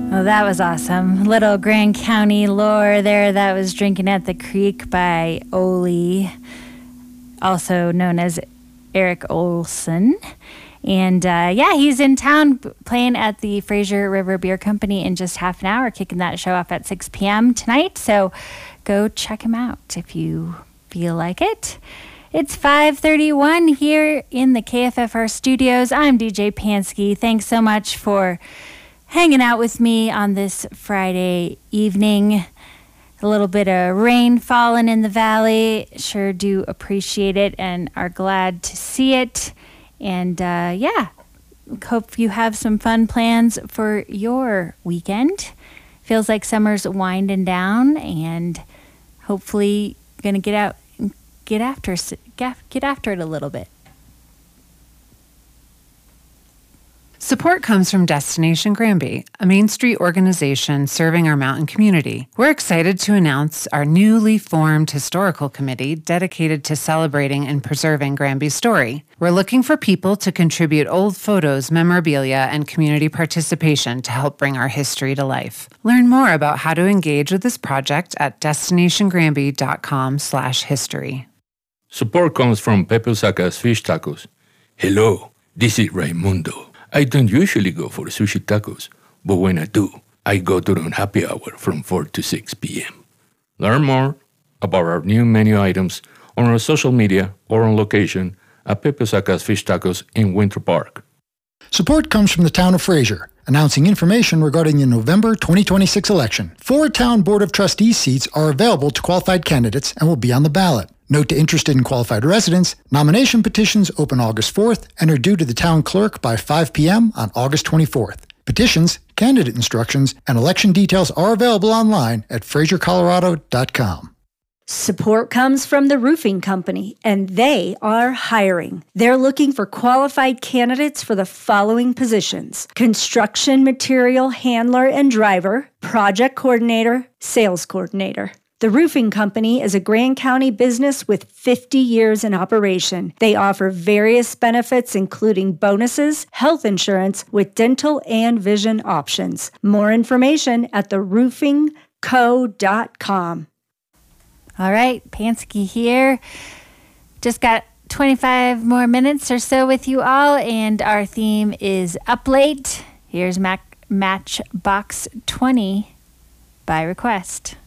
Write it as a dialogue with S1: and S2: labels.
S1: Oh, that was awesome. Little Grand County lore there. That was Drinking at the Creek by Oli, also known as Eric Olson. And he's in town playing at the Fraser River Beer Company in just half an hour, kicking that show off at 6 p.m. tonight. So go check him out if you feel like it. It's 5:31 here in the KFFR studios. I'm DJ Pansky. Thanks so much for hanging out with me on this Friday evening. A little bit of rain falling in the valley. Sure do appreciate it and are glad to see it. And hope you have some fun plans for your weekend. Feels like summer's winding down, and hopefully gonna get out and get after it a little bit.
S2: Support comes from Destination Granby, a Main Street organization serving our mountain community. We're excited to announce our newly formed historical committee dedicated to celebrating and preserving Granby's story. We're looking for people to contribute old photos, memorabilia, and community participation to help bring our history to life. Learn more about how to engage with this project at destinationgranby.com/history.
S3: Support comes from Pepe Osaka's Fish Tacos. Hello, this is Raimundo. I don't usually go for sushi tacos, but when I do, I go during happy hour from 4 to 6 p.m. Learn more about our new menu items on our social media or on location at Pepe Osaka's Fish Tacos in Winter Park.
S4: Support comes from the town of Fraser, announcing information regarding the November 2026 election. 4 town Board of Trustees seats are available to qualified candidates and will be on the ballot. Note to interested and qualified residents, nomination petitions open August 4th and are due to the town clerk by 5 p.m. on August 24th. Petitions, candidate instructions, and election details are available online at FraserColorado.com.
S5: Support comes from the roofing company, and they are hiring. They're looking for qualified candidates for the following positions: construction material handler and driver, project coordinator, sales coordinator. The roofing company is a Grand County business with 50 years in operation. They offer various benefits, including bonuses, health insurance with dental and vision options. More information at theroofingco.com.
S1: All right, Pansky here. Just got 25 more minutes or so with you all, and our theme is Up Late. Here's Matchbox 20 by request.